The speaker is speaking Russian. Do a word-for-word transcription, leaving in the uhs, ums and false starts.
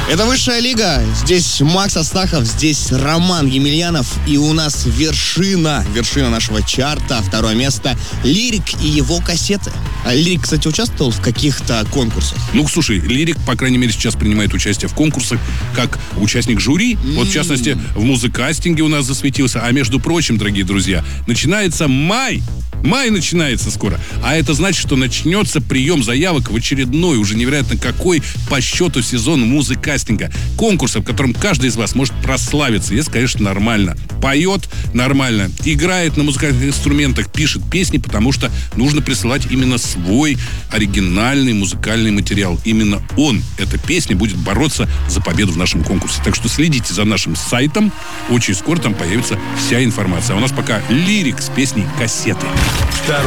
Это «Высшая лига». Здесь Макс Астахов, здесь Роман Емельянов. И у нас вершина, вершина нашего чарта. Второе место — Лирик и его кассеты. А Лирик, кстати, участвовал в каких-то конкурсах? Ну, слушай, Лирик, по крайней мере, сейчас принимает участие в конкурсах как участник жюри. Mm. Вот, в частности, в музыкастинге у нас засветился. А между прочим, дорогие друзья, начинается май. Май начинается скоро. А это значит, что начнется прием заявок в очередной, уже невероятно какой по счету сезон музыкастинга. Конкурса, в котором каждый из вас может прославиться. Если, конечно, нормально. Поет нормально, играет на музыкальных инструментах, пишет песни, потому что нужно присылать именно свой оригинальный музыкальный материал. Именно он, эта песня, будет бороться за победу в нашем конкурсе. Так что следите за нашим сайтом. Очень скоро там появится вся информация. А у нас пока Лирик с песней «Кассеты».